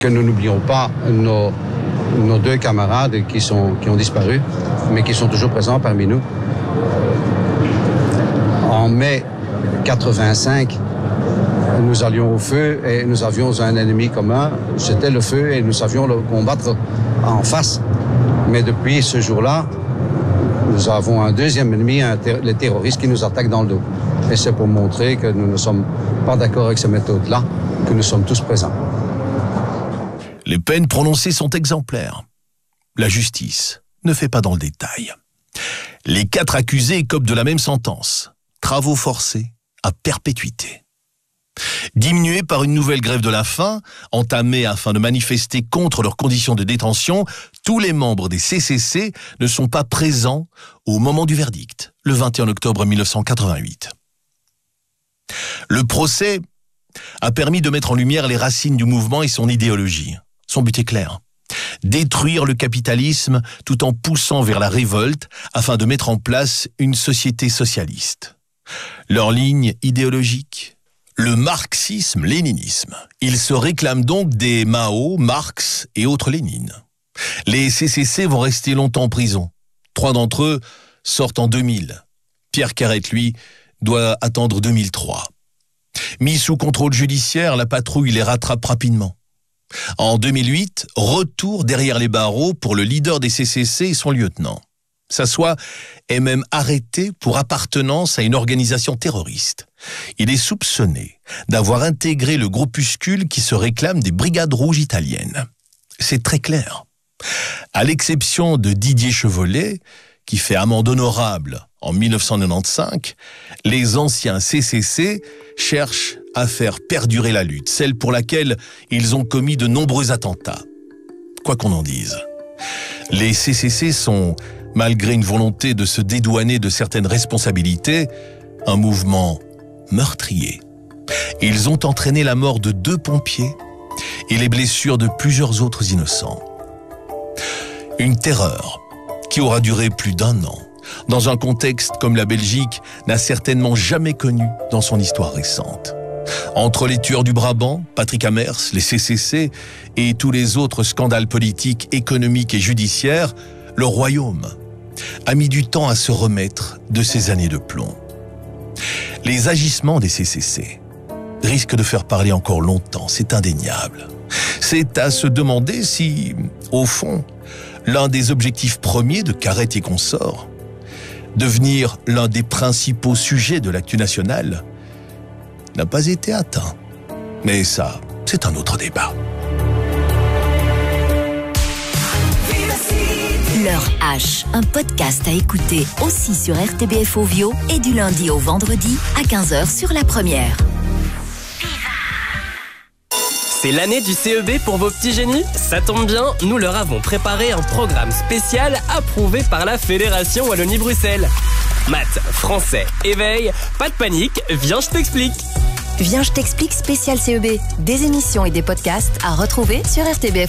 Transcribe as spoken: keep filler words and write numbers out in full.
Que nous n'oublions pas nos, nos deux camarades qui, sont, qui ont disparu, mais qui sont toujours présents parmi nous. En mai quatre-vingt-cinq, nous allions au feu et nous avions un ennemi commun, c'était le feu et nous savions le combattre en face. Mais depuis ce jour-là, nous avons un deuxième ennemi, un ter- les terroristes qui nous attaquent dans le dos. Et c'est pour montrer que nous ne sommes pas d'accord avec ces méthodes-là, que nous sommes tous présents. Les peines prononcées sont exemplaires. La justice ne fait pas dans le détail. Les quatre accusés écopent de la même sentence. Travaux forcés à perpétuité. Diminués par une nouvelle grève de la faim, entamée afin de manifester contre leurs conditions de détention, tous les membres des C C C ne sont pas présents au moment du verdict, le vingt et un octobre mille neuf cent quatre-vingt-huit. Le procès a permis de mettre en lumière les racines du mouvement et son idéologie. Son but est clair. Détruire le capitalisme tout en poussant vers la révolte afin de mettre en place une société socialiste. Leur ligne idéologique, le marxisme-léninisme. Ils se réclament donc des Mao, Marx et autres Lénine. Les C C C vont rester longtemps en prison. Trois d'entre eux sortent en deux mille. Pierre Carrette, lui, doit attendre deux mille trois. Mis sous contrôle judiciaire, la patrouille les rattrape rapidement. En deux mille huit, retour derrière les barreaux pour le leader des C C C et son lieutenant. Sassois est même arrêté pour appartenance à une organisation terroriste. Il est soupçonné d'avoir intégré le groupuscule qui se réclame des Brigades rouges italiennes. C'est très clair. À l'exception de Didier Chevolet, qui fait amende honorable en mille neuf cent quatre-vingt-quinze, les anciens C C C cherchent à faire perdurer la lutte, celle pour laquelle ils ont commis de nombreux attentats. Quoi qu'on en dise, les C C C sont, malgré une volonté de se dédouaner de certaines responsabilités, un mouvement meurtrier. Ils ont entraîné la mort de deux pompiers et les blessures de plusieurs autres innocents. Une terreur qui aura duré plus d'un an, dans un contexte comme la Belgique n'a certainement jamais connu dans son histoire récente. Entre les tueurs du Brabant, Patrick Amers, les C C C et tous les autres scandales politiques, économiques et judiciaires, le royaume a mis du temps à se remettre de ces années de plomb. Les agissements des C C C risquent de faire parler encore longtemps, c'est indéniable. C'est à se demander si, au fond, l'un des objectifs premiers de Carrette et consorts, devenir l'un des principaux sujets de l'actu nationale, n'a pas été atteint. Mais ça, c'est un autre débat. L'heure H, un podcast à écouter aussi sur R T B F Ovio et du lundi au vendredi à quinze heures sur La Première. C'est l'année du C E B pour vos petits génies? Ça tombe bien, nous leur avons préparé un programme spécial approuvé par la Fédération Wallonie-Bruxelles. Maths, français, éveil, pas de panique, viens je t'explique. Viens je t'explique spécial C E B, des émissions et des podcasts à retrouver sur R T B F